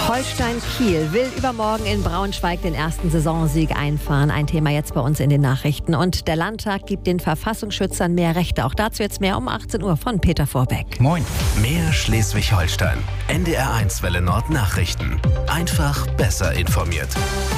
Holstein Kiel will übermorgen in Braunschweig den ersten Saisonsieg einfahren. Ein Thema jetzt bei uns in den Nachrichten. Und der Landtag gibt den Verfassungsschützern mehr Rechte. Auch dazu jetzt mehr um 18 Uhr von Peter Vorbeck. Moin. Mehr Schleswig-Holstein. NDR1 Welle Nord Nachrichten. Einfach besser informiert.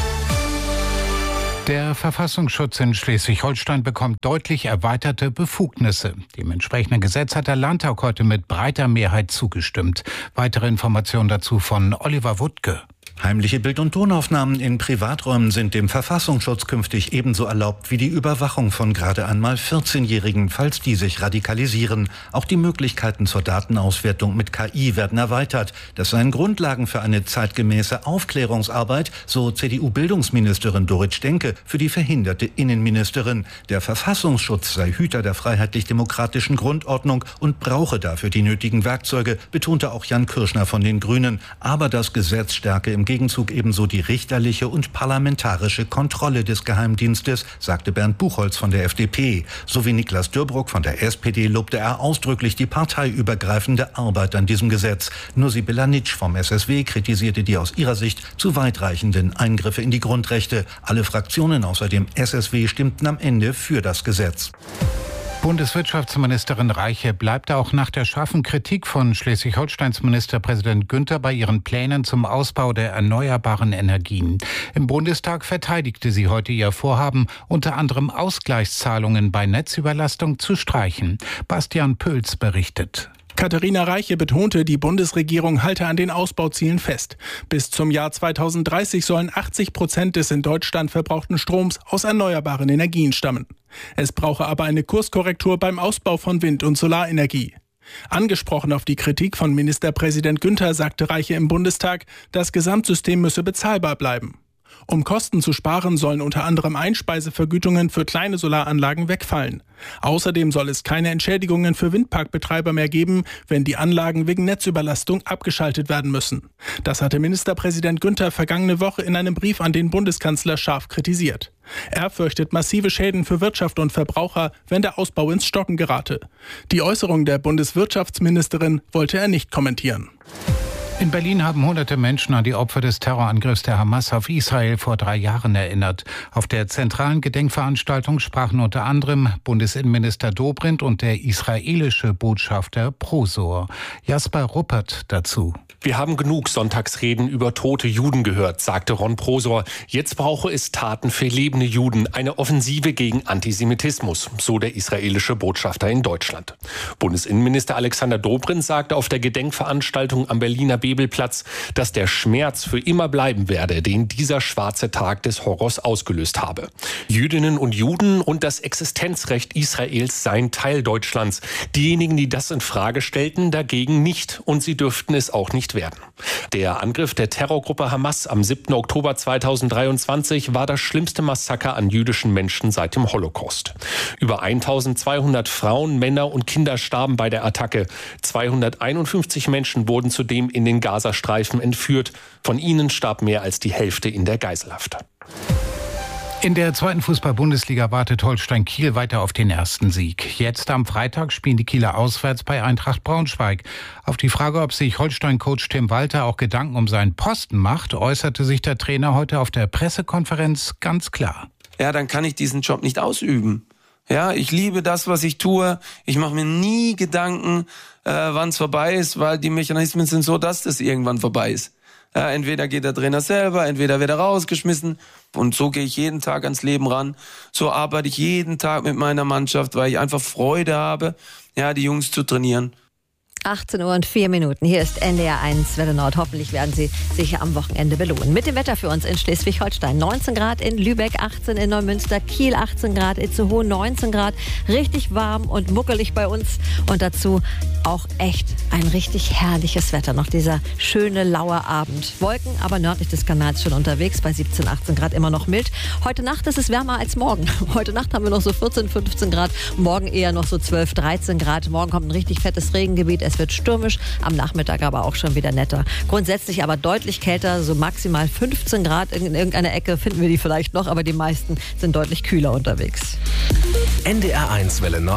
Der Verfassungsschutz in Schleswig-Holstein bekommt deutlich erweiterte Befugnisse. Dem entsprechenden Gesetz hat der Landtag heute mit breiter Mehrheit zugestimmt. Weitere Informationen dazu von Oliver Wuttke. Heimliche Bild- und Tonaufnahmen in Privaträumen sind dem Verfassungsschutz künftig ebenso erlaubt wie die Überwachung von gerade einmal 14-Jährigen, falls die sich radikalisieren. Auch die Möglichkeiten zur Datenauswertung mit KI werden erweitert. Das seien Grundlagen für eine zeitgemäße Aufklärungsarbeit, so CDU-Bildungsministerin Dorit Stenke für die verhinderte Innenministerin. Der Verfassungsschutz sei Hüter der freiheitlich-demokratischen Grundordnung und brauche dafür die nötigen Werkzeuge, betonte auch Jan Kirschner von den Grünen. Aber das Gesetz stärke im Gegenzug ebenso die richterliche und parlamentarische Kontrolle des Geheimdienstes, sagte Bernd Buchholz von der FDP. Sowie Niklas Dörbruck von der SPD lobte er ausdrücklich die parteiübergreifende Arbeit an diesem Gesetz. Nur Sibylla Nitsch vom SSW kritisierte die aus ihrer Sicht zu weitreichenden Eingriffe in die Grundrechte. Alle Fraktionen außer dem SSW stimmten am Ende für das Gesetz. Bundeswirtschaftsministerin Reiche bleibt auch nach der scharfen Kritik von Schleswig-Holsteins Ministerpräsident Günther bei ihren Plänen zum Ausbau der erneuerbaren Energien. Im Bundestag verteidigte sie heute ihr Vorhaben, unter anderem Ausgleichszahlungen bei Netzüberlastung zu streichen. Bastian Pölz berichtet. Katharina Reiche betonte, die Bundesregierung halte an den Ausbauzielen fest. Bis zum Jahr 2030 sollen 80% des in Deutschland verbrauchten Stroms aus erneuerbaren Energien stammen. Es brauche aber eine Kurskorrektur beim Ausbau von Wind- und Solarenergie. Angesprochen auf die Kritik von Ministerpräsident Günther sagte Reiche im Bundestag, das Gesamtsystem müsse bezahlbar bleiben. Um Kosten zu sparen, sollen unter anderem Einspeisevergütungen für kleine Solaranlagen wegfallen. Außerdem soll es keine Entschädigungen für Windparkbetreiber mehr geben, wenn die Anlagen wegen Netzüberlastung abgeschaltet werden müssen. Das hatte Ministerpräsident Günther vergangene Woche in einem Brief an den Bundeskanzler scharf kritisiert. Er fürchtet massive Schäden für Wirtschaft und Verbraucher, wenn der Ausbau ins Stocken gerate. Die Äußerung der Bundeswirtschaftsministerin wollte er nicht kommentieren. In Berlin haben hunderte Menschen an die Opfer des Terrorangriffs der Hamas auf Israel vor 3 Jahren erinnert. Auf der zentralen Gedenkveranstaltung sprachen unter anderem Bundesinnenminister Dobrindt und der israelische Botschafter Prosor. Jasper Ruppert dazu. Wir haben genug Sonntagsreden über tote Juden gehört, sagte Ron Prosor. Jetzt brauche es Taten für lebende Juden, eine Offensive gegen Antisemitismus, so der israelische Botschafter in Deutschland. Bundesinnenminister Alexander Dobrindt sagte auf der Gedenkveranstaltung am Berliner Bebelplatz, dass der Schmerz für immer bleiben werde, den dieser schwarze Tag des Horrors ausgelöst habe. Jüdinnen und Juden und das Existenzrecht Israels seien Teil Deutschlands. Diejenigen, die das in Frage stellten, dagegen nicht, und sie dürften es auch nicht werden. Der Angriff der Terrorgruppe Hamas am 7. Oktober 2023 war das schlimmste Massaker an jüdischen Menschen seit dem Holocaust. Über 1200 Frauen, Männer und Kinder starben bei der Attacke. 251 Menschen wurden zudem in den Gazastreifen entführt. Von ihnen starb mehr als die Hälfte in der Geiselhaft. In der 2. Fußball-Bundesliga wartet Holstein Kiel weiter auf den ersten Sieg. Jetzt am Freitag spielen die Kieler auswärts bei Eintracht Braunschweig. Auf die Frage, ob sich Holstein-Coach Tim Walter auch Gedanken um seinen Posten macht, äußerte sich der Trainer heute auf der Pressekonferenz ganz klar. Ja, dann kann ich diesen Job nicht ausüben. Ja, ich liebe das, was ich tue. Ich mache mir nie Gedanken, wann es vorbei ist, weil die Mechanismen sind so, dass das irgendwann vorbei ist. Ja, entweder geht der Trainer selber, entweder wird er rausgeschmissen. Und so gehe ich jeden Tag ans Leben ran. So arbeite ich jeden Tag mit meiner Mannschaft, weil ich einfach Freude habe, ja, die Jungs zu trainieren. 18:04. Hier ist NDR1 Welle Nord. Hoffentlich werden Sie sich am Wochenende belohnen. Mit dem Wetter für uns in Schleswig-Holstein. 19 Grad in Lübeck, 18 in Neumünster, Kiel 18 Grad, Itzehoe 19 Grad. Richtig warm und muckelig bei uns. Und dazu auch echt ein richtig herrliches Wetter. Noch dieser schöne, laue Abend. Wolken, aber nördlich des Kanals schon unterwegs. Bei 17, 18 Grad immer noch mild. Heute Nacht ist es wärmer als morgen. Heute Nacht haben wir noch so 14, 15 Grad. Morgen eher noch so 12, 13 Grad. Morgen kommt ein richtig fettes Regengebiet. Es wird stürmisch, am Nachmittag aber auch schon wieder netter. Grundsätzlich aber deutlich kälter, so maximal 15 Grad. In irgendeiner Ecke finden wir die vielleicht noch, aber die meisten sind deutlich kühler unterwegs. NDR1 Welle Nord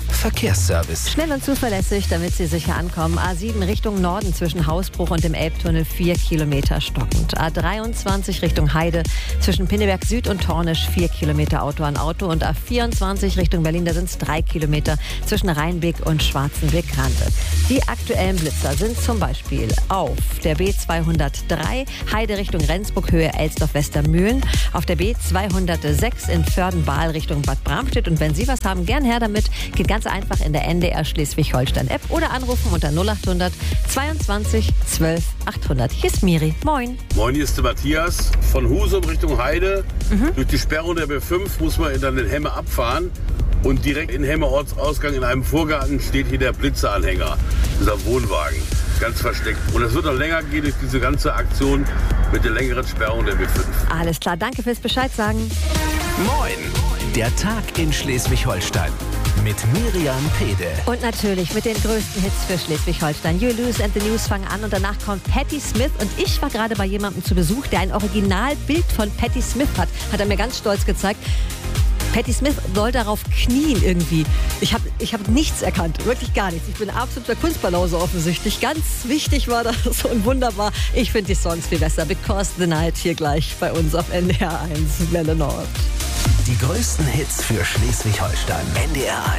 Verkehrsservice. Schnell und zuverlässig, damit Sie sicher ankommen. A7 Richtung Norden zwischen Hausbruch und dem Elbtunnel 4 Kilometer stockend. A23 Richtung Heide zwischen Pinneberg Süd und Tornisch 4 Kilometer Auto an Auto. Und A24 Richtung Berlin, da sind es 3 Kilometer zwischen Rheinbeek und Schwarzenbeek-Rande. Die aktuellen Blitzer sind zum Beispiel auf der B203 Heide Richtung Rendsburg, Höhe Elsdorf-Westermühlen. Auf der B206 in Vörden-Baal Richtung Bad Bramstedt. Und wenn Sie was haben, gern her damit. Geht ganz einfach in der NDR Schleswig-Holstein-App oder anrufen unter 0800 22 12 800. Hier ist Miri. Moin. Moin, hier ist der Matthias. Von Husum Richtung Heide. Durch die Sperrung der B5 muss man dann in Hemme abfahren. Und direkt in Hemme Ortsausgang in einem Vorgarten steht hier der Blitzeranhänger. Dieser Wohnwagen. Ganz versteckt. Und es wird noch länger gehen durch diese ganze Aktion mit der längeren Sperrung der B5. Alles klar, danke fürs Bescheid sagen. Moin, der Tag in Schleswig-Holstein. Mit Miriam Pede. Und natürlich mit den größten Hits für Schleswig-Holstein. You Lose and the News fangen an und danach kommt Patti Smith. Und ich war gerade bei jemandem zu Besuch, der ein Originalbild von Patti Smith hat. Hat er mir ganz stolz gezeigt. Patti Smith soll darauf knien irgendwie. Ich hab nichts erkannt, wirklich gar nichts. Ich bin absoluter Kunstbanause offensichtlich. Ganz wichtig war das und wunderbar. Ich finde die Songs viel besser. Because the Night hier gleich bei uns auf NDR 1 Welle Nord. Die größten Hits für Schleswig-Holstein. NDR 1.